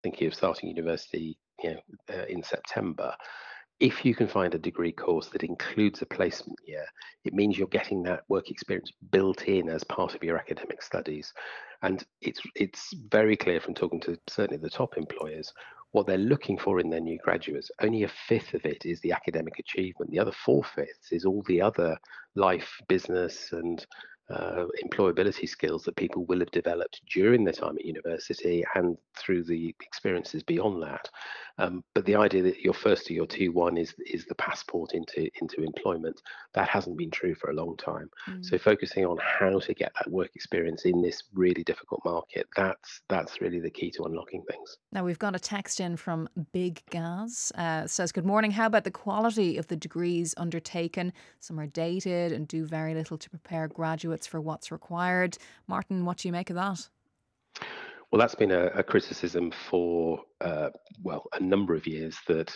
thinking of starting university, in September, if you can find a degree course that includes a placement year, it means you're getting that work experience built in as part of your academic studies. And it's very clear from talking to certainly the top employers, what they're looking for in their new graduates. Only a fifth of it is the academic achievement. The other four-fifths is all the other life, business, and employability skills that people will have developed during their time at university and through the experiences beyond that. But the idea that your first or your T1 is the passport into employment, that hasn't been true for a long time. So focusing on how to get that work experience in this really difficult market, that's really the key to unlocking things. Now, we've got a text in from Big Gaz. Says, good morning. How about the quality of the degrees undertaken? Some are dated and do very little to prepare graduates for what's required. Martin, what do you make of that? Well, that's been a criticism for a number of years. That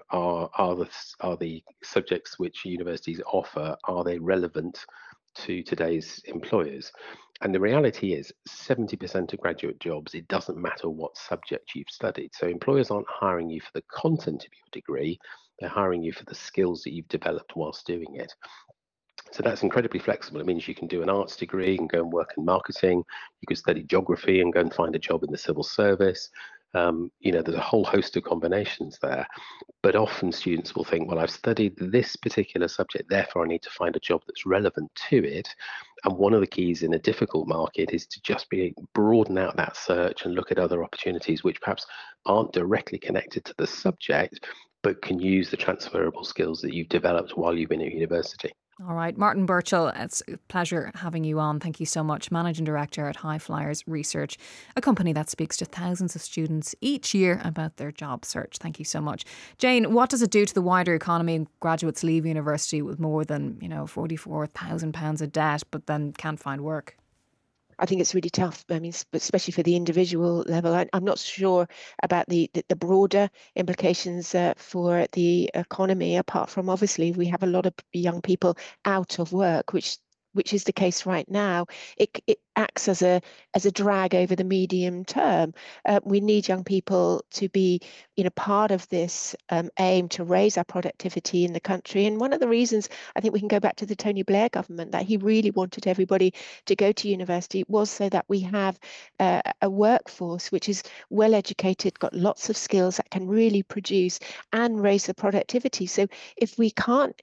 are the subjects which universities offer, are they relevant to today's employers? And the reality is 70% of graduate jobs, it doesn't matter what subject you've studied. So employers aren't hiring you for the content of your degree, they're hiring you for the skills that you've developed whilst doing it. So that's incredibly flexible. It means you can do an arts degree and go and work in marketing. You could study geography and go and find a job in the civil service. There's a whole host of combinations there. But often students will think, well, I've studied this particular subject, therefore I need to find a job that's relevant to it. And one of the keys in a difficult market is to just broaden out that search and look at other opportunities which perhaps aren't directly connected to the subject, but can use the transferable skills that you've developed while you've been at university. All right, Martin Burchell, it's a pleasure having you on. Thank you so much. Managing Director at High Flyers Research, a company that speaks to thousands of students each year about their job search. Thank you so much. Jane, what does it do to the wider economy when graduates leave university with more than, £44,000 of debt, but then can't find work? I think it's really tough. I mean, especially for the individual level. I'm not sure about the broader implications for the economy, apart from obviously we have a lot of young people out of work, which is the case right now. It acts as a drag over the medium term. We need young people to be, part of this aim to raise our productivity in the country. And one of the reasons I think we can go back to the Tony Blair government, that he really wanted everybody to go to university, was so that we have a workforce which is well educated, got lots of skills that can really produce and raise the productivity. So if we can't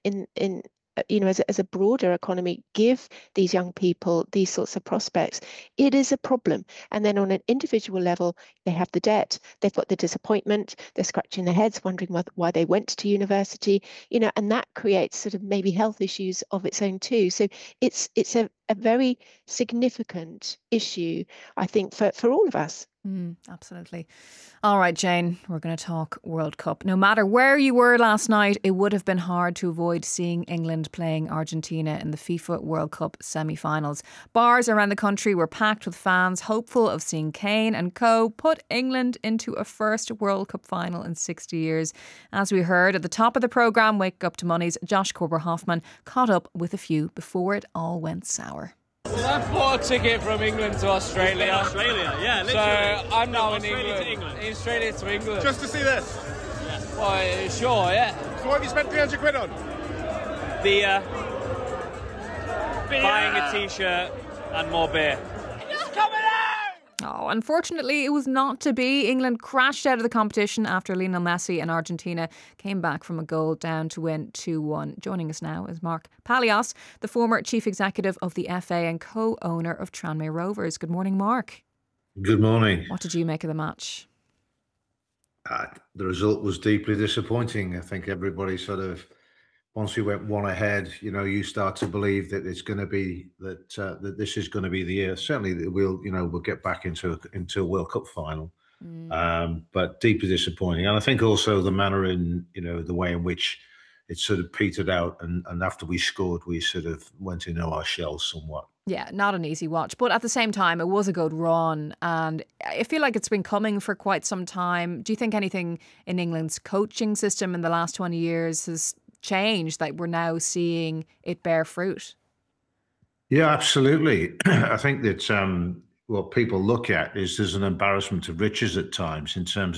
as a broader economy, give these young people these sorts of prospects, it is a problem. And then on an individual level, they have the debt, they've got the disappointment, they're scratching their heads, wondering why they went to university, and that creates sort of maybe health issues of its own too. So it's a very significant issue, I think, for all of us. Absolutely. All right, Jane, we're going to talk World Cup. No matter where you were last night, it would have been hard to avoid seeing England playing Argentina in the FIFA World Cup semi-finals. Bars around the country were packed with fans hopeful of seeing Kane and co put England into a first World Cup final in 60 years. As we heard at the top of the programme, Wake Up to Money's Josh Corber-Hoffman caught up with a few before it all went sour. Well, I bought a ticket from England to Australia. Australia, yeah, literally. So I'm now in Australia England. Australia to England. Just to see this? Yeah. Well, sure, yeah. So what have you spent 300 quid on? Beer. Buying a t-shirt and more beer. It's coming out! Oh, unfortunately, it was not to be. England crashed out of the competition after Lionel Messi and Argentina came back from a goal down to win 2-1. Joining us now is Mark Palios, the former chief executive of the FA and co-owner of Tranmere Rovers. Good morning, Mark. Good morning. What did you make of the match? The result was deeply disappointing. I think everybody once we went one ahead, you start to believe that it's going to be that this is going to be the year. Certainly, that we'll get back into a World Cup final, but deeply disappointing. And I think also the manner in the way in which it sort of petered out, and after we scored, we sort of went into our shells somewhat. Yeah, not an easy watch, but at the same time, it was a good run, and I feel like it's been coming for quite some time. Do you think anything in England's coaching system in the last 20 years has changed, that we're now seeing it bear fruit? Yeah, absolutely. I think that what people look at is there's an embarrassment of riches at times in terms